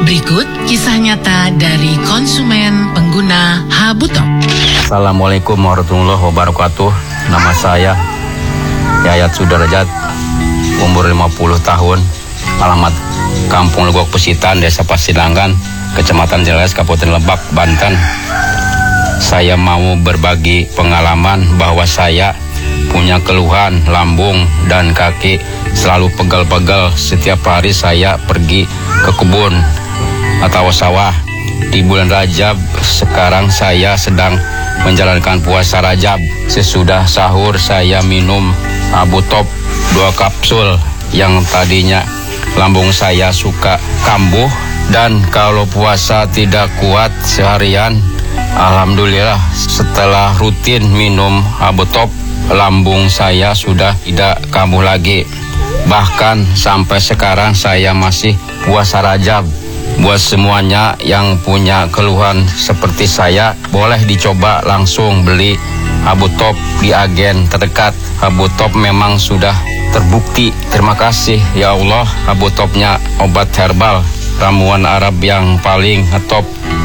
Berikut kisah nyata dari konsumen pengguna Habutop. Assalamualaikum warahmatullahi wabarakatuh. Nama saya Yayat Sudarajat, umur 50 tahun, alamat Kampung Legok Pesitan, Desa Pasilanggan, Kecamatan Jeles, Kabupaten Lebak, Banten. Saya mau berbagi pengalaman bahwa saya punya keluhan lambung dan kaki selalu pegal-pegal. Setiap hari saya pergi ke kebun atau sawah. Di bulan Rajab sekarang saya sedang menjalankan puasa Rajab. Sesudah sahur saya minum Habutop 2 kapsul yang tadinya lambung saya suka kambuh, dan kalau puasa tidak kuat seharian, alhamdulillah setelah rutin minum Habutop, lambung saya sudah tidak kambuh lagi. Bahkan sampai sekarang saya masih puasa Rajab. Buat semuanya yang punya keluhan seperti saya, boleh dicoba langsung beli Habutop di agen terdekat. Habutop memang sudah terbukti. Terima kasih ya Allah, Habutopnya obat herbal, ramuan Arab yang paling ngetop